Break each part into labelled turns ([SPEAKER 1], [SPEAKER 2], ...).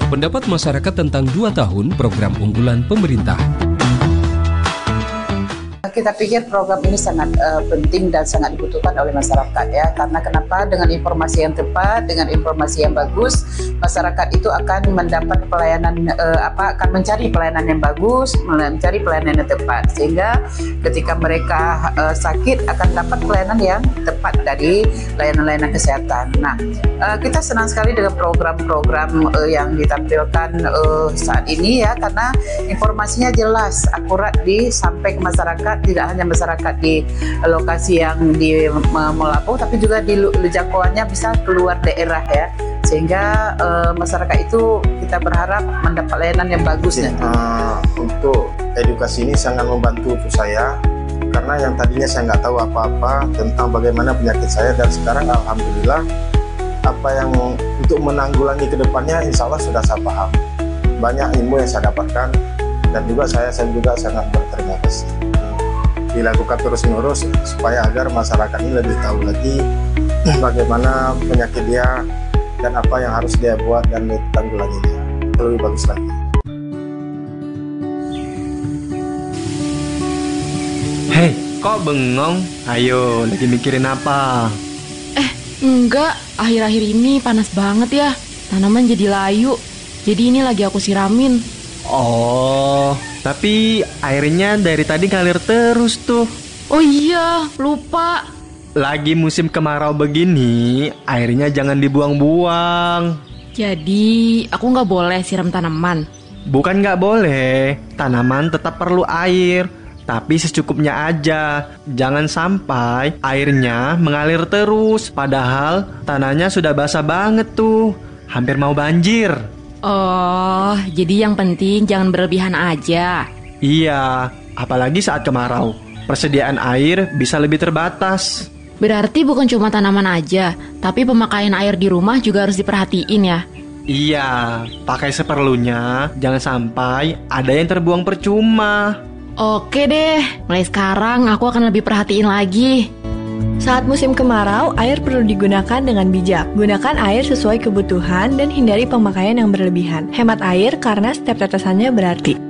[SPEAKER 1] Pendapat masyarakat tentang 2 tahun program unggulan pemerintah.
[SPEAKER 2] Kita pikir program ini sangat penting dan sangat dibutuhkan oleh masyarakat ya. Karena kenapa? Dengan informasi yang tepat, dengan informasi yang bagus, masyarakat itu akan mendapat pelayanan akan mencari pelayanan yang bagus, mencari pelayanan yang tepat. Sehingga ketika mereka sakit akan dapat pelayanan yang tepat dari layanan-layanan kesehatan. Nah, kita senang sekali dengan program-program yang ditampilkan saat ini ya, karena informasinya jelas, akurat disampaikan ke masyarakat. Tidak hanya masyarakat di lokasi yang di Melabuh, tapi juga di jangkauannya bisa keluar daerah ya, sehingga masyarakat itu kita berharap mendapat layanan yang bagus.
[SPEAKER 3] Untuk edukasi ini sangat membantu untuk saya, karena yang tadinya saya nggak tahu apa-apa tentang bagaimana penyakit saya, dan sekarang alhamdulillah apa yang untuk menanggulangi ke depannya insya Allah sudah saya paham. Banyak ilmu yang saya dapatkan, dan juga saya juga sangat berterima kasih. Dilakukan terus-menerus supaya agar masyarakat ini lebih tahu lagi bagaimana penyakit dia dan apa yang harus dia buat dan ditanggulanginya lebih bagus lagi.
[SPEAKER 4] Hei, kok bengong? Ayo, lagi mikirin apa?
[SPEAKER 5] Enggak, akhir-akhir ini panas banget ya. Tanaman jadi layu. Jadi ini lagi aku siramin.
[SPEAKER 4] Oh, tapi airnya dari tadi ngalir terus tuh.
[SPEAKER 5] Oh iya, lupa.
[SPEAKER 4] Lagi musim kemarau begini, airnya jangan dibuang-buang.
[SPEAKER 5] Jadi, aku nggak boleh siram tanaman?
[SPEAKER 4] Bukan nggak boleh, tanaman tetap perlu air, tapi secukupnya aja. Jangan sampai airnya mengalir terus, padahal tanahnya sudah basah banget tuh, hampir mau banjir.
[SPEAKER 5] Oh, jadi yang penting jangan berlebihan aja.
[SPEAKER 4] Iya, apalagi saat kemarau, persediaan air bisa lebih terbatas.
[SPEAKER 5] Berarti bukan cuma tanaman aja, tapi pemakaian air di rumah juga harus diperhatiin ya?
[SPEAKER 4] Iya, pakai seperlunya, jangan sampai ada yang terbuang percuma.
[SPEAKER 5] Oke deh, mulai sekarang aku akan lebih perhatiin lagi.
[SPEAKER 6] Saat musim kemarau, air perlu digunakan dengan bijak. Gunakan air sesuai kebutuhan dan hindari pemakaian yang berlebihan. Hemat air karena setiap tetesannya berarti.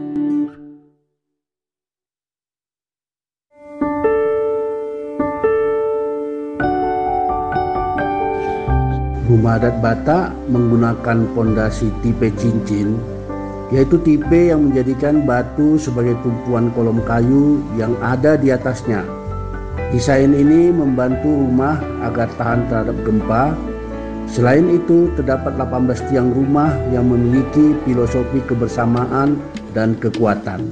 [SPEAKER 7] Rumah adat Batak menggunakan pondasi tipe cincin, yaitu tipe yang menjadikan batu sebagai tumpuan kolom kayu yang ada di atasnya. Desain ini membantu rumah agar tahan terhadap gempa. Selain itu, terdapat 18 tiang rumah yang memiliki filosofi kebersamaan dan kekuatan.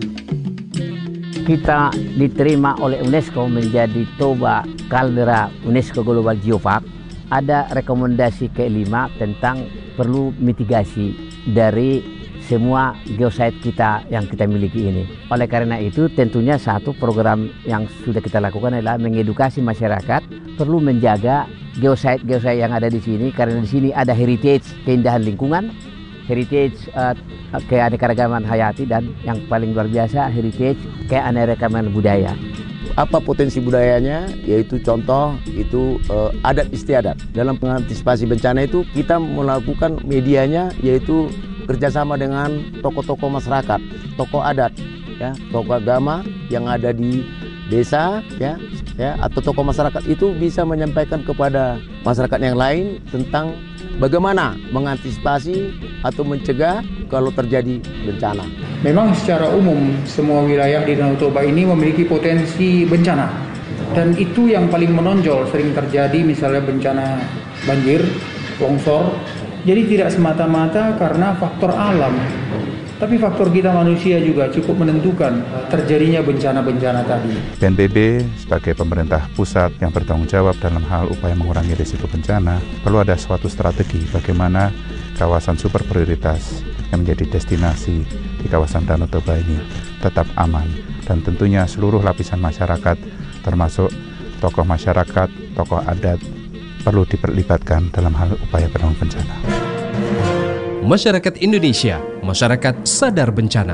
[SPEAKER 8] Kita diterima oleh UNESCO menjadi Toba Caldera UNESCO Global Geopark. Ada rekomendasi kelima tentang perlu mitigasi dari semua geosite kita yang kita miliki ini. Oleh karena itu tentunya satu program yang sudah kita lakukan adalah mengedukasi masyarakat perlu menjaga geosite yang ada di sini, karena di sini ada heritage keindahan lingkungan, heritage keanekaragaman hayati, dan yang paling luar biasa heritage keanekaragaman budaya.
[SPEAKER 9] Apa potensi budayanya? Yaitu contoh itu adat istiadat. Dalam mengantisipasi bencana itu kita melakukan medianya yaitu kerjasama dengan tokoh-tokoh masyarakat, tokoh adat, ya, tokoh agama yang ada di desa, ya, atau tokoh masyarakat itu bisa menyampaikan kepada masyarakat yang lain tentang bagaimana mengantisipasi atau mencegah kalau terjadi bencana.
[SPEAKER 10] Memang secara umum semua wilayah di Danau Toba ini memiliki potensi bencana, dan itu yang paling menonjol sering terjadi, misalnya bencana banjir, longsor. Jadi tidak semata-mata karena faktor alam, tapi faktor kita manusia juga cukup menentukan terjadinya bencana-bencana tadi.
[SPEAKER 11] BNPB sebagai pemerintah pusat yang bertanggung jawab dalam hal upaya mengurangi risiko bencana, perlu ada suatu strategi bagaimana kawasan super prioritas yang menjadi destinasi di kawasan Danau Toba ini tetap aman, dan tentunya seluruh lapisan masyarakat termasuk tokoh masyarakat, tokoh adat perlu diperlibatkan dalam hal upaya penanggulangan bencana.
[SPEAKER 1] Masyarakat Indonesia, masyarakat sadar bencana.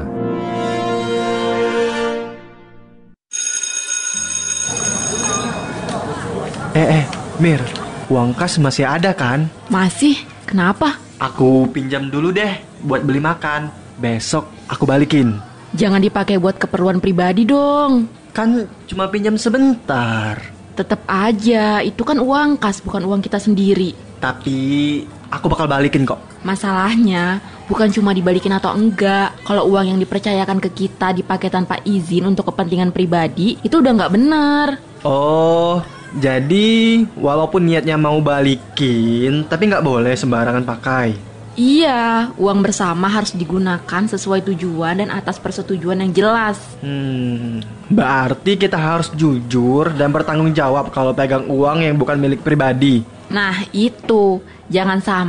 [SPEAKER 4] Mir, uang kas masih ada kan?
[SPEAKER 5] Masih? Kenapa?
[SPEAKER 4] Aku pinjam dulu deh buat beli makan. Besok aku balikin.
[SPEAKER 5] Jangan dipakai buat keperluan pribadi dong.
[SPEAKER 4] Kan cuma pinjam sebentar.
[SPEAKER 5] Tetap aja, itu kan uang kas, bukan uang kita sendiri.
[SPEAKER 4] Tapi aku bakal balikin kok.
[SPEAKER 5] Masalahnya bukan cuma dibalikin atau enggak. Kalau uang yang dipercayakan ke kita dipakai tanpa izin untuk kepentingan pribadi, itu udah nggak benar.
[SPEAKER 4] Oh, jadi walaupun niatnya mau balikin, tapi nggak boleh sembarangan pakai.
[SPEAKER 5] Iya, uang bersama harus digunakan sesuai tujuan dan atas persetujuan yang jelas.
[SPEAKER 4] Berarti kita harus jujur dan bertanggung jawab kalau pegang uang yang bukan milik pribadi.
[SPEAKER 5] Nah itu, jangan sampai